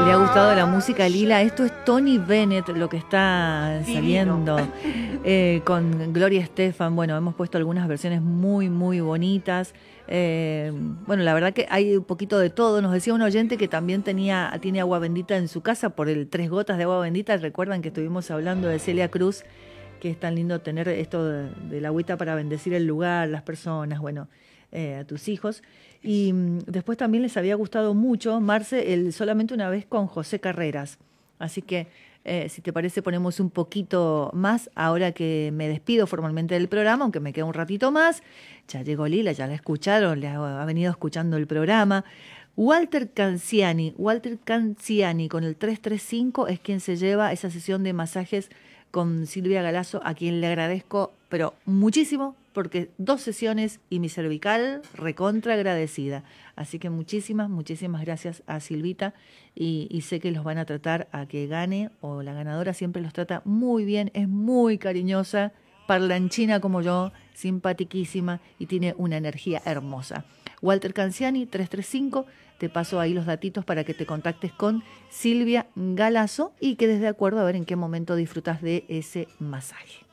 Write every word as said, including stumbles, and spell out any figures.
Le ha gustado la música, Lila. Esto es Tony Bennett, lo que está saliendo eh, con Gloria Estefan. Bueno, hemos puesto algunas versiones muy, muy bonitas. Eh, bueno, la verdad que hay un poquito de todo. Nos decía un oyente que también tenía tiene agua bendita en su casa por el tres gotas de agua bendita. Recuerdan que estuvimos hablando de Celia Cruz, que es tan lindo tener esto de, de la agüita para bendecir el lugar, las personas, bueno, eh, a tus hijos. Y mm, después también les había gustado mucho, Marce, el Solamente una vez con José Carreras. Así que, eh, si te parece, ponemos un poquito más ahora que me despido formalmente del programa, aunque me queda un ratito más. Ya llegó Lila, ya la escucharon, le ha, ha venido escuchando el programa. Walter Canciani, Walter Canciani con el tres tres cinco es quien se lleva esa sesión de masajes con Silvia Galasso, a quien le agradezco, pero muchísimo, porque dos sesiones y mi cervical recontra agradecida. Así que muchísimas, muchísimas gracias a Silvita y, y sé que los van a tratar a que gane, o la ganadora siempre los trata muy bien, es muy cariñosa, parlanchina como yo, simpatiquísima y tiene una energía hermosa. Walter Canciani, tres tres cinco, te paso ahí los datitos para que te contactes con Silvia Galasso y quedes de acuerdo a ver en qué momento disfrutas de ese masaje.